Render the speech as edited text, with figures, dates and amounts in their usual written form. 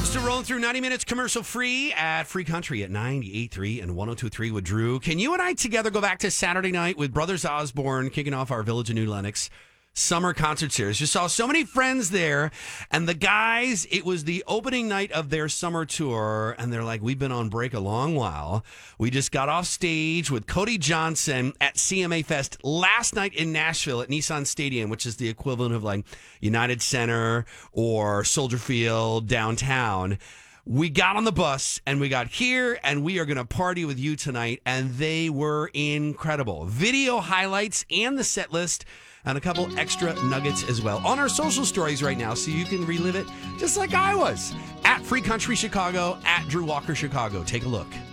Still rolling through 90 minutes commercial free at Free Country at 98.3 and 102.3 with Drew. Can you and I together go back to Saturday night with Brothers Osborne kicking off our Village of New Lenox summer concert series? You saw so many friends there, and the guys, it was the opening night of their summer tour, and they're like, we've been on break a long while. We just got off stage with Cody Johnson at CMA Fest last night in Nashville at Nissan Stadium, which is the equivalent of like United Center or Soldier Field downtown. We got on the bus and we got here, and we are going to party with you tonight, and they were incredible. Video highlights and the set list and a couple extra nuggets as well on our social stories right now, so you can relive it just like I was at Free Country Chicago, at Drew Walker Chicago. Take a look.